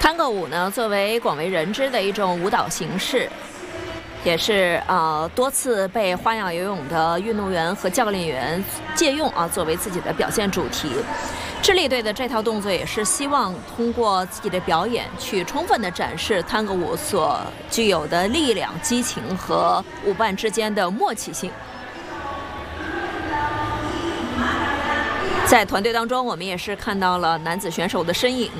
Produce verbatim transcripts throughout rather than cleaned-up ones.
探戈舞呢，作为广为人知的一种舞蹈形式，也是呃多次被花样游泳的运动员和教练员借用啊，作为自己的表现主题。智利队的这套动作也是希望通过自己的表演去充分的展示探戈舞所具有的力量、激情和舞伴之间的默契性。在团队当中，我们也是看到了男子选手的身影。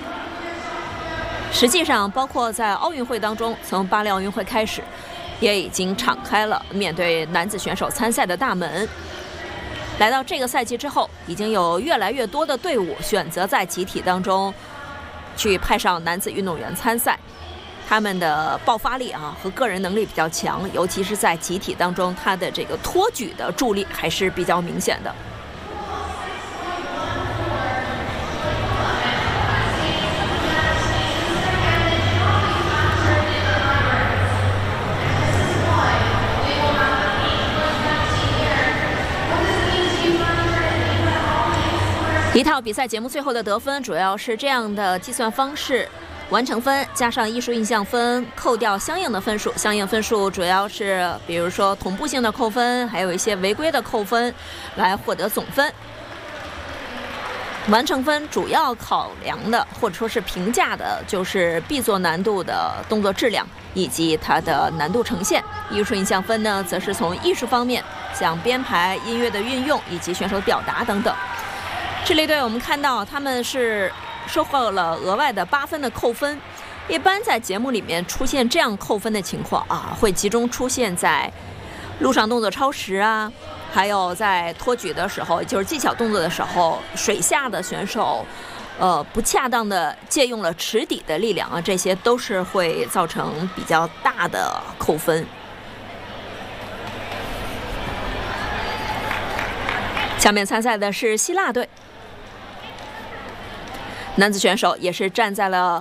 实际上，包括在奥运会当中，从巴黎奥运会开始，也已经敞开了面对男子选手参赛的大门。来到这个赛季之后，已经有越来越多的队伍选择在集体当中去派上男子运动员参赛。他们的爆发力啊和个人能力比较强，尤其是在集体当中，他的这个托举的助力还是比较明显的。一套比赛节目最后的得分主要是这样的计算方式：完成分加上艺术印象分，扣掉相应的分数。相应分数主要是比如说同步性的扣分，还有一些违规的扣分，来获得总分。完成分主要考量的或者说是评价的就是 B 作难度的动作质量以及它的难度呈现。艺术印象分呢，则是从艺术方面，像编排、音乐的运用以及选手表达等等。智利队我们看到他们是收获了额外的八分的扣分。一般在节目里面出现这样扣分的情况啊，会集中出现在陆上动作超时啊，还有在托举的时候，就是技巧动作的时候，水下的选手呃不恰当的借用了池底的力量啊，这些都是会造成比较大的扣分。下面参赛的是希腊队。男子选手也是站在了